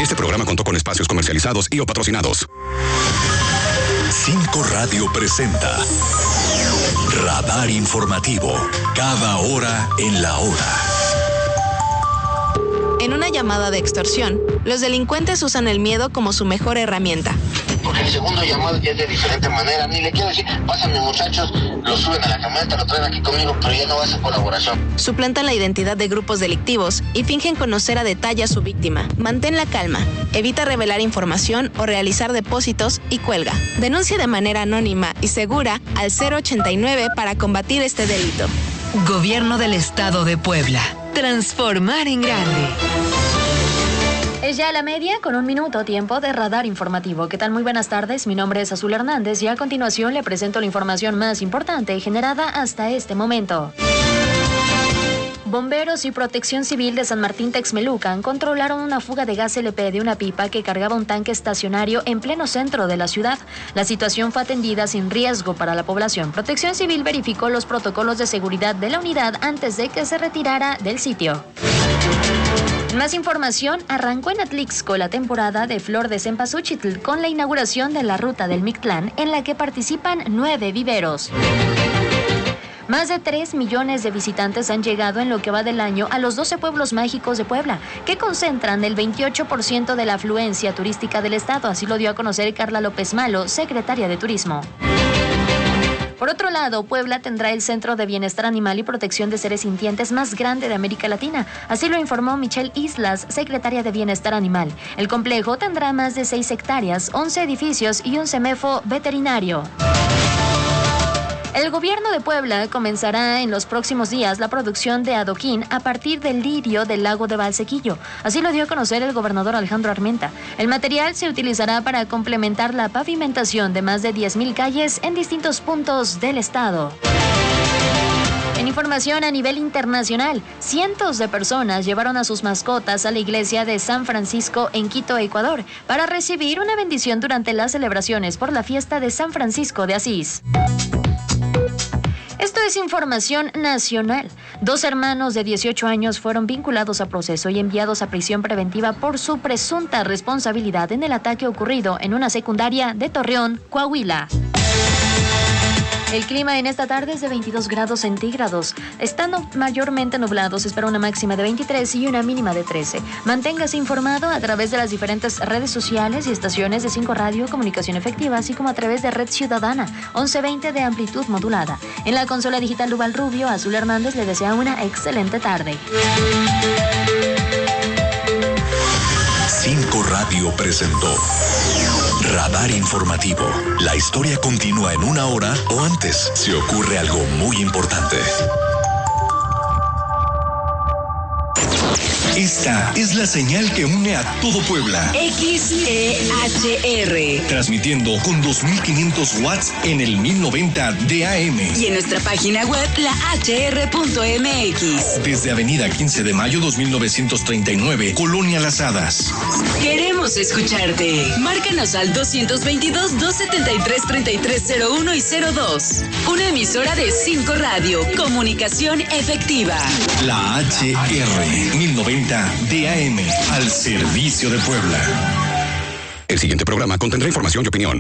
Este programa contó con espacios comercializados y o patrocinados. 5 Radio presenta Radar Informativo. Cada hora en la hora. En una llamada de extorsión, los delincuentes usan el miedo como su mejor herramienta. Porque el segundo llamado ya es de diferente manera. Ni le quiero decir, pásenme muchachos, lo suben a la camioneta, lo traen aquí conmigo, pero ya no va a ser colaboración. Suplantan la identidad de grupos delictivos y fingen conocer a detalle a su víctima. Mantén la calma, evita revelar información o realizar depósitos y cuelga. Denuncia de manera anónima y segura al 089 para combatir este delito. Gobierno del Estado de Puebla. Transformar en grande. Es ya la media con 1 minuto, tiempo de Radar Informativo. ¿Qué tal? Muy buenas tardes, mi nombre es Azul Hernández y a continuación le presento la información más importante generada hasta este momento. Bomberos y Protección Civil de San Martín Texmelucan controlaron una fuga de gas LP de una pipa que cargaba un tanque estacionario en pleno centro de la ciudad. La situación fue atendida sin riesgo para la población. Protección Civil verificó los protocolos de seguridad de la unidad antes de que se retirara del sitio. Más información, arrancó en Atlixco la temporada de Flor de Cempasúchitl con la inauguración de la Ruta del Mictlán, en la que participan 9 viveros. Más de 3 millones de visitantes han llegado en lo que va del año a los 12 pueblos mágicos de Puebla, que concentran el 28% de la afluencia turística del estado. Así lo dio a conocer Carla López Malo, secretaria de Turismo. Por otro lado, Puebla tendrá el Centro de Bienestar Animal y Protección de Seres Sintientes más grande de América Latina. Así lo informó Michelle Islas, secretaria de Bienestar Animal. El complejo tendrá más de 6 hectáreas, 11 edificios y un CEMEFO veterinario. El gobierno de Puebla comenzará en los próximos días la producción de adoquín a partir del lirio del lago de Valsequillo. Así lo dio a conocer el gobernador Alejandro Armenta. El material se utilizará para complementar la pavimentación de más de 10,000 calles en distintos puntos del estado. En información a nivel internacional, cientos de personas llevaron a sus mascotas a la iglesia de San Francisco en Quito, Ecuador, para recibir una bendición durante las celebraciones por la fiesta de San Francisco de Asís. Esto es información nacional. 2 hermanos de 18 años fueron vinculados a proceso y enviados a prisión preventiva por su presunta responsabilidad en el ataque ocurrido en una secundaria de Torreón, Coahuila. El clima en esta tarde es de 22 grados centígrados. Estando mayormente nublado, se espera una máxima de 23 y una mínima de 13. Manténgase informado a través de las diferentes redes sociales y estaciones de 5 Radio, Comunicación Efectiva, así como a través de Red Ciudadana, 1120 de amplitud modulada. En la consola digital Duval Rubio, Azul Hernández le desea una excelente tarde. 5 Radio presentó Radar Informativo. La historia continúa en 1 hora o antes. Se ocurre algo muy importante. Esta es la señal que une a todo Puebla. XEHR. Transmitiendo con 2500 watts en el 1090 de AM. Y en nuestra página web, lahr.mx. Desde Avenida 15 de Mayo 2939, Colonia Las Hadas. Queremos escucharte. Márcanos al 222-273-3301 y 02. Una emisora de 5 Radio. Comunicación efectiva. La HR 1090 DAM, al servicio de Puebla. El siguiente programa contendrá información y opinión.